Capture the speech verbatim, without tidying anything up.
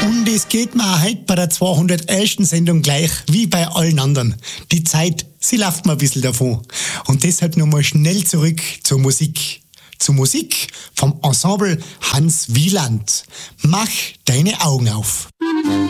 Und es geht mir auch heute bei der zweihundertersten Sendung gleich wie bei allen anderen. Die Zeit, sie läuft mir ein bisschen davon. Und deshalb nochmal schnell zurück zur Musik. Zur Musik vom Ensemble Hans Wieland. Mach deine Augen auf.